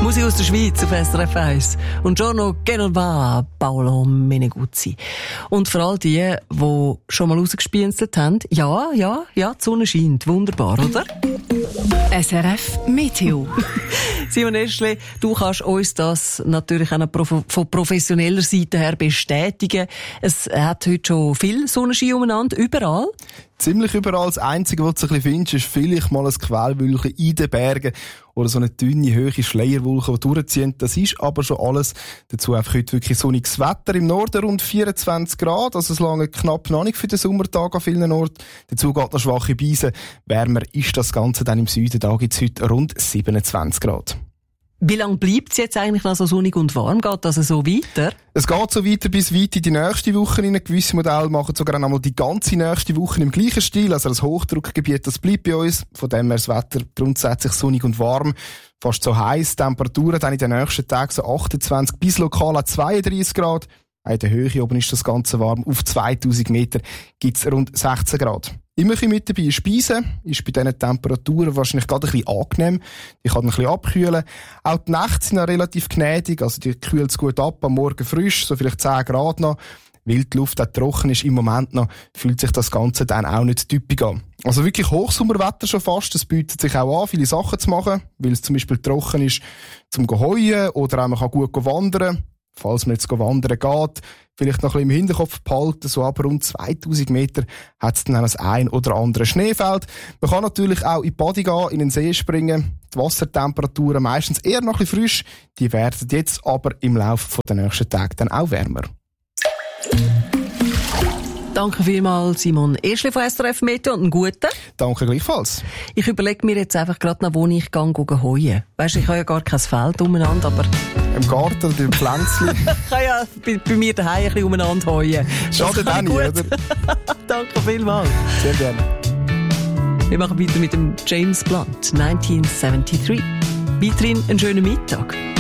Musik aus der Schweiz auf SRF 1. Und Giorno Genova, Paolo Meneguzzi. Und für all die schon mal rausgespienzelt haben, ja, die Sonne scheint. Wunderbar, oder? SRF Meteo. Simon Eschle, du kannst uns das natürlich auch von professioneller Seite her bestätigen. Es hat heute schon viel Sonnenschein umeinander, überall. Ziemlich überall. Das Einzige, was du ein bisschen findest, ist vielleicht mal ein Quellwölkchen in den Bergen oder so eine dünne, hohe Schleierwolke, die durchziehen. Das ist aber schon alles. Dazu einfach heute wirklich sonniges Wetter. Im Norden rund 24 Grad, also es lange knapp noch nicht für den Sommertag an vielen Orten. Dazu geht noch schwache Beise. Wärmer ist das Ganze dann im Süden. Da gibt es heute rund 27 Grad. Wie lange bleibt es jetzt eigentlich noch so sonnig und warm? Geht das so weiter? Es geht so weiter bis weit in die nächste Woche rein. Gewisse Modelle machen sogar einmal die ganze nächste Woche im gleichen Stil. Also das Hochdruckgebiet, das bleibt bei uns. Von dem her das Wetter grundsätzlich sonnig und warm. Fast so heiß. Temperaturen dann in den nächsten Tagen so 28 bis lokal 32 Grad. In der Höhe oben ist das Ganze warm. Auf 2000 Meter gibt es rund 16 Grad. Immer ein bisschen mit dabei Speisen. Ist bei diesen Temperaturen wahrscheinlich gerade ein bisschen angenehm. Die kann ein bisschen abkühlen. Auch die Nächte sind noch relativ gnädig. Also die kühlt es gut ab. Am Morgen frisch, so vielleicht 10 Grad noch. Weil die Luft auch trocken ist im Moment noch, fühlt sich das Ganze dann auch nicht typisch an. Also wirklich Hochsommerwetter schon fast. Es bietet sich auch an, viele Sachen zu machen. Weil es zum Beispiel trocken ist, zum Heuen oder auch man kann gut wandern. Falls man jetzt wandern geht, vielleicht noch ein bisschen im Hinterkopf behalten, so ab rund 2000 Meter hat es dann auch das ein oder andere Schneefeld. Man kann natürlich auch in die Body gehen, in den See springen. Die Wassertemperaturen meistens eher noch ein bisschen frisch. Die werden jetzt aber im Laufe der nächsten Tage dann auch wärmer. Danke vielmals, Simon Eschle von SRF Meteo und einen guten. Danke gleichfalls. Ich überlege mir jetzt einfach gerade noch, wo ich heuen. Weisst, ich habe ja gar kein Feld umeinander, aber... Im Garten oder im Pflänzchen? Ich kann ja bei mir daheim ein bisschen umeinander heuen. Schadet auch nicht, oder? Danke vielmals. Sehr gerne. Wir machen weiter mit dem James Blunt, 1973. Weiterhin einen schönen Mittag.